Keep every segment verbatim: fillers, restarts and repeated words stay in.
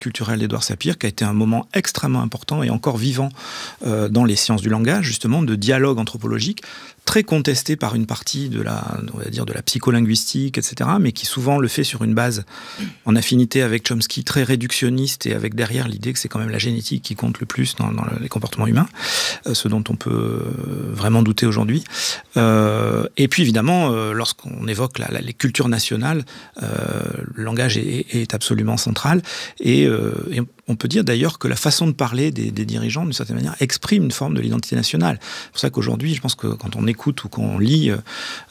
culturel d'Édouard Sapir, qui a été un moment extrêmement important et encore vivant euh, dans les sciences du langage, justement, de dialogue anthropologique, très contesté par une partie de la, on va dire, de la psycholinguistique, et cetera, mais qui souvent le fait sur une base en affinité avec Chomsky, très réductionniste, et avec derrière l'idée que c'est quand même la génétique qui compte le plus dans, dans les comportements humains, euh, ce dont on peut euh, vraiment douter aujourd'hui. Euh, et puis évidemment, euh, lorsqu'on évoque la, la, les cultures nationales, euh, le langage est, est absolument central, et, euh, et on peut dire d'ailleurs que la façon de parler des, des dirigeants, d'une certaine manière, exprime une forme de l'identité nationale. C'est pour ça qu'aujourd'hui, je pense que quand on écoute ou qu'on lit euh,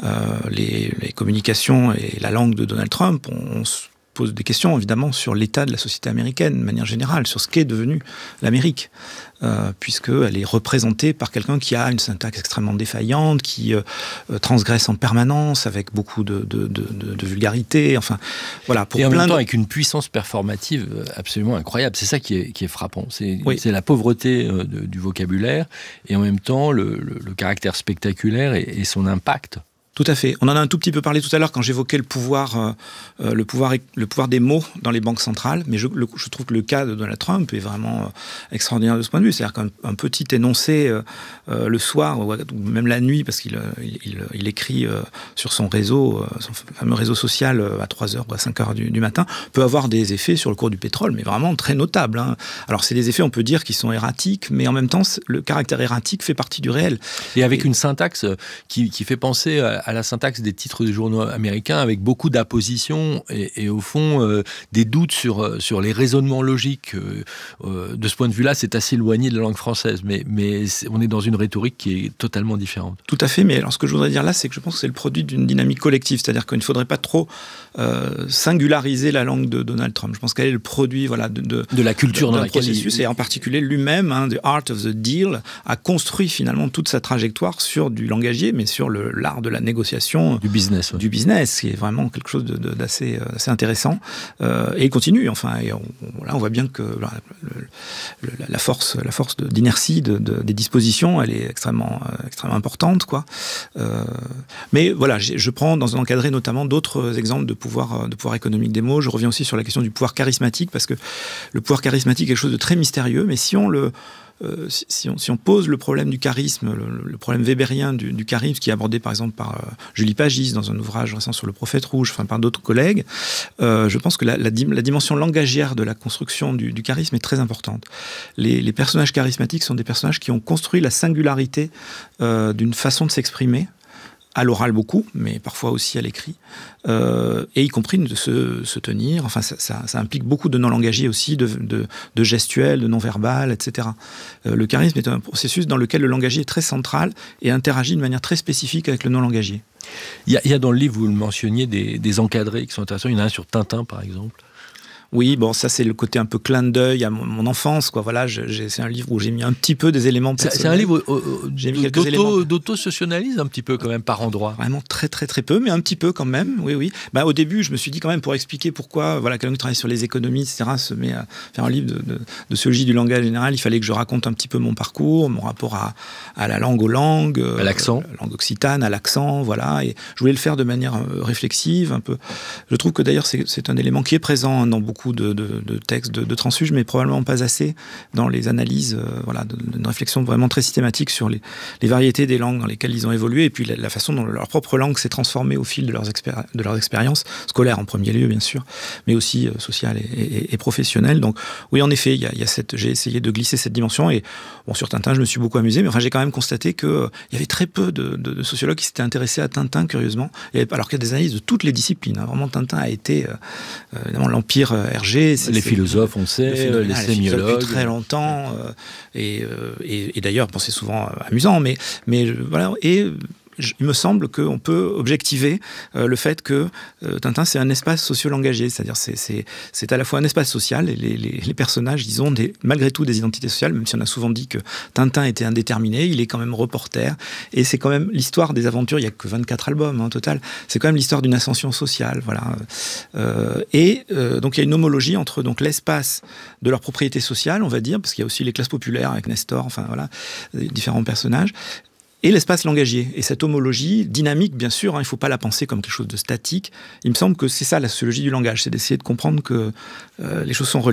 les, les communications et la langue de Donald Trump, on, on se pose des questions, évidemment, sur l'état de la société américaine, de manière générale, sur ce qu'est devenu l'Amérique. Euh, puisqu'elle est représentée par quelqu'un qui a une syntaxe extrêmement défaillante, qui euh, transgresse en permanence, avec beaucoup de, de, de, de, de vulgarité, enfin, voilà. Pour et en plein même temps, de... avec une puissance performative absolument incroyable. C'est ça qui est, qui est frappant. C'est, oui. c'est la pauvreté euh, de, du vocabulaire, et en même temps, le, le, le caractère spectaculaire et, et son impact. Tout à fait. On en a un tout petit peu parlé tout à l'heure quand j'évoquais le pouvoir, euh, le pouvoir, le pouvoir des mots dans les banques centrales. Mais je, le, je trouve que le cas de Donald Trump est vraiment euh, extraordinaire de ce point de vue. C'est-à-dire qu'un un petit énoncé euh, euh, le soir ou même la nuit, parce qu'il il, il, il écrit euh, sur son réseau, euh, son fameux réseau social euh, à trois heures ou à cinq heures du, du matin, peut avoir des effets sur le cours du pétrole, mais vraiment très notables. Hein. Alors c'est des effets, on peut dire, qui sont erratiques, mais en même temps, le caractère erratique fait partie du réel. Et avec Et... une syntaxe qui, qui fait penser à à la syntaxe des titres des journaux américains, avec beaucoup d'appositions et, et au fond euh, des doutes sur, sur les raisonnements logiques. Euh, euh, de ce point de vue-là, c'est assez éloigné de la langue française, mais, mais on est dans une rhétorique qui est totalement différente. Tout à fait, mais alors ce que je voudrais dire là, c'est que je pense que c'est le produit d'une dynamique collective, c'est-à-dire qu'il ne faudrait pas trop euh, singulariser la langue de Donald Trump. Je pense qu'elle est le produit voilà, de, de, de la culture de, dans d'un laquelle processus, il... et en particulier lui-même, hein, The Art of the Deal, a construit finalement toute sa trajectoire sur du langagier, mais sur le, l'art de la négociation, du business, ouais. du business, qui est vraiment quelque chose de, de, d'assez, d'assez intéressant. Euh, et il continue, enfin, et on, là on voit bien que là, le, le, la force, la force de, d'inertie de, de, des dispositions, elle est extrêmement, euh, extrêmement importante, quoi. Euh, mais voilà, je prends dans un encadré notamment d'autres exemples de pouvoir, de pouvoir économique des mots. Je reviens aussi sur la question du pouvoir charismatique, parce que le pouvoir charismatique est quelque chose de très mystérieux, mais si on le Euh, si, si, on, si on pose le problème du charisme, le, le problème weberien du, du charisme, qui est abordé par exemple par euh, Julie Pagis dans un ouvrage récent sur le prophète rouge, enfin par d'autres collègues, euh, je pense que la, la, la dimension langagière de la construction du, du charisme est très importante. Les, les personnages charismatiques sont des personnages qui ont construit la singularité euh, d'une façon de s'exprimer, à l'oral beaucoup, mais parfois aussi à l'écrit, euh, et y compris de se, se tenir. Enfin, ça, ça, ça implique beaucoup de non-langagier aussi, de, de, de gestuel, de non-verbal, et cetera. Euh, le charisme est un processus dans lequel le langagier est très central et interagit de manière très spécifique avec le non-langagier. Il y a, il y a dans le livre, vous le mentionniez, des, des encadrés qui sont intéressants. Il y en a un sur Tintin, par exemple. Oui, bon, ça c'est le côté un peu clin d'œil à mon, mon enfance, quoi. Voilà, j'ai, c'est un livre où j'ai mis un petit peu des éléments personnels. C'est un livre euh, j'ai mis d'auto, éléments. d'auto-socianalyse un petit peu quand même par endroit. Vraiment très très très peu, mais un petit peu quand même. Oui, oui. Bah, au début, je me suis dit quand même pour expliquer pourquoi, voilà, quelqu'un qui travaille sur les économies, et cetera, se met à faire un livre de, de, de sociologie du langage général. Il fallait que je raconte un petit peu mon parcours, mon rapport à, à la langue aux langues, à l'accent, euh, la langue occitane, à l'accent, voilà. Et je voulais le faire de manière euh, réflexive, un peu. Je trouve que d'ailleurs c'est, c'est un élément qui est présent dans beaucoup de, de, de textes de, de transfuges, mais probablement pas assez dans les analyses, euh, voilà, d'une réflexion vraiment très systématique sur les, les variétés des langues dans lesquelles ils ont évolué, et puis la, la façon dont leur propre langue s'est transformée au fil de leurs, expéri- de leurs expériences, scolaires en premier lieu, bien sûr, mais aussi euh, sociales et, et, et professionnelles. Donc oui, en effet, il y a, il y a cette, j'ai essayé de glisser cette dimension, et bon, sur Tintin, je me suis beaucoup amusé, mais enfin, j'ai quand même constaté qu'il euh, y avait très peu de, de, de sociologues qui s'étaient intéressés à Tintin, curieusement, et, alors qu'il y a des analyses de toutes les disciplines. Hein. Vraiment, Tintin a été, euh, évidemment, l'empire euh, Hergé. C'est, les philosophes, on sait, le les sémiologues. Depuis très longtemps, euh, et, euh, et, et d'ailleurs, bon, c'est souvent euh, amusant, mais, mais voilà, et il me semble qu'on peut objectiver euh, le fait que euh, Tintin, c'est un espace socio-langagier, c'est-à-dire c'est, c'est, c'est à la fois un espace social, et les, les, les personnages, ils ont des, malgré tout des identités sociales, même si on a souvent dit que Tintin était indéterminé, il est quand même reporter, et c'est quand même l'histoire des aventures, il n'y a que vingt-quatre albums, hein, au total, c'est quand même l'histoire d'une ascension sociale, voilà. Euh, et euh, donc il y a une homologie entre donc, l'espace de leur propriété sociale, on va dire, parce qu'il y a aussi les classes populaires avec Nestor, enfin voilà, différents personnages, et l'espace langagier. Et cette homologie dynamique, bien sûr, hein, il ne faut pas la penser comme quelque chose de statique. Il me semble que c'est ça la sociologie du langage, c'est d'essayer de comprendre que euh, les choses sont reliées.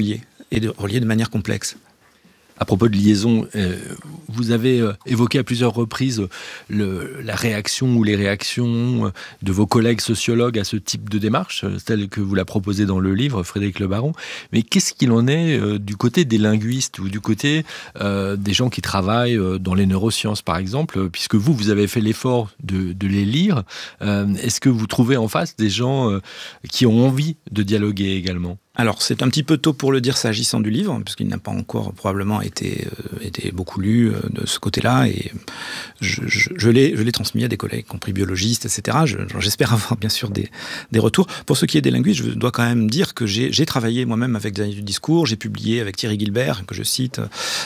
et de reliées de manière complexe. À propos de liaison, euh, vous avez euh, évoqué à plusieurs reprises le, la réaction ou les réactions de vos collègues sociologues à ce type de démarche, telle que vous la proposez dans le livre, Frédéric Lebaron. Mais qu'est-ce qu'il en est euh, du côté des linguistes ou du côté euh, des gens qui travaillent euh, dans les neurosciences, par exemple, puisque vous, vous avez fait l'effort de, de les lire. Euh, est-ce que vous trouvez en face des gens euh, qui ont envie de dialoguer également ? Alors, c'est un petit peu tôt pour le dire s'agissant du livre, puisqu'il n'a pas encore probablement été, euh, été beaucoup lu euh, de ce côté-là, et je, je, je, l'ai, je l'ai transmis à des collègues, y compris biologistes, et cetera. Je, j'espère avoir bien sûr des, des retours. Pour ce qui est des linguistes, je dois quand même dire que j'ai, j'ai travaillé moi-même avec des analystes du discours, j'ai publié avec Thierry Gilbert, que je cite,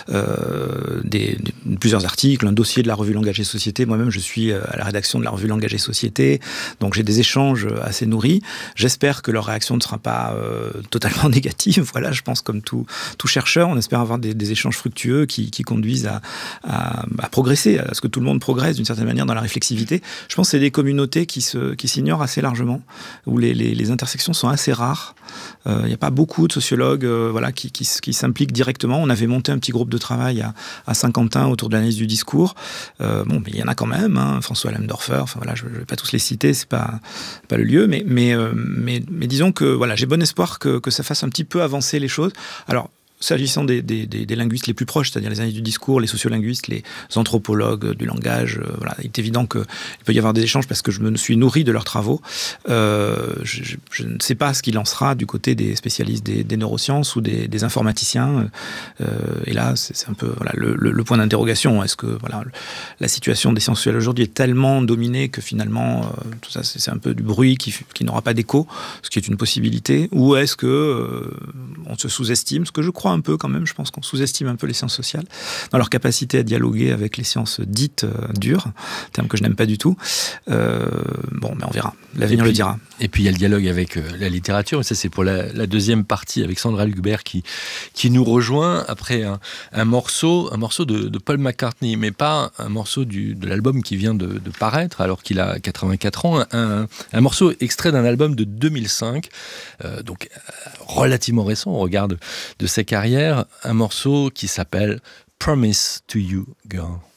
euh, des, des, plusieurs articles, un dossier de la revue Langage et Société. Moi-même, je suis à la rédaction de la revue Langage et Société, donc j'ai des échanges assez nourris. J'espère que leur réaction ne sera pas euh, totalement négative. Voilà, je pense comme tout, tout chercheur, on espère avoir des, des échanges fructueux qui, qui conduisent à, à, à progresser, à ce que tout le monde progresse d'une certaine manière dans la réflexivité. Je pense que c'est des communautés qui, se, qui s'ignorent assez largement, où les, les, les intersections sont assez rares. Il euh, n'y a pas beaucoup de sociologues euh, voilà, qui, qui, qui s'impliquent directement. On avait monté un petit groupe de travail à, à Saint-Quentin autour de l'analyse du discours. Euh, bon, mais il y en a quand même, hein, François Lemdorfer, enfin voilà, je ne vais pas tous les citer, c'est pas, pas le lieu, mais, mais, euh, mais, mais disons que voilà, j'ai bon espoir que, que ça fasse un petit peu avancer les choses. Alors, s'agissant des, des, des, des linguistes les plus proches, c'est-à-dire les analystes du discours, les sociolinguistes, les anthropologues du langage, euh, voilà, il est évident qu'il peut y avoir des échanges parce que je me suis nourri de leurs travaux. Euh, je, je, je ne sais pas ce qu'il en sera du côté des spécialistes des, des neurosciences ou des, des informaticiens. Euh, et là, c'est, c'est un peu voilà, le, le, le point d'interrogation. Est-ce que voilà, la situation des sciences sociales aujourd'hui est tellement dominée que finalement, euh, tout ça, c'est, c'est un peu du bruit qui, qui n'aura pas d'écho, ce qui est une possibilité, ou est-ce que euh, on se sous-estime, ce que je crois un peu quand même, je pense qu'on sous-estime un peu les sciences sociales dans leur capacité à dialoguer avec les sciences dites euh, dures, terme que je n'aime pas du tout. Euh, bon, mais on verra. L'avenir le dira. Et puis il y a le dialogue avec euh, la littérature, et ça c'est pour la, la deuxième partie avec Sandra Lucbert qui, qui nous rejoint après un, un morceau, un morceau de, de Paul McCartney, mais pas un morceau du, de l'album qui vient de, de paraître alors qu'il a quatre-vingt-quatre ans, un, un morceau extrait d'un album de deux mille cinq, euh, donc relativement récent au regard de, de sa carrière, un morceau qui s'appelle Promise to You, Girl.